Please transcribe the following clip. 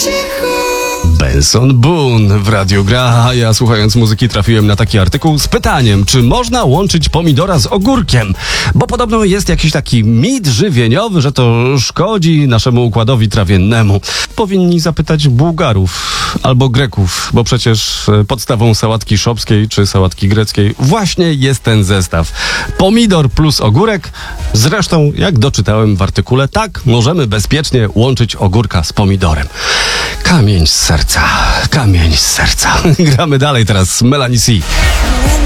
Benson Boone w radiu gra, a ja słuchając muzyki trafiłem na taki artykuł z pytaniem, czy można łączyć pomidora z ogórkiem? Bo podobno jest jakiś taki mit żywieniowy, że to szkodzi naszemu układowi trawiennemu. Powinni zapytać Bułgarów albo Greków, bo przecież podstawą sałatki szopskiej czy sałatki greckiej właśnie jest ten zestaw. Pomidor plus ogórek. Zresztą, jak doczytałem w artykule, tak możemy bezpiecznie łączyć ogórka z pomidorem. Kamień z serca, kamień z serca. Gramy dalej teraz z Melanie C.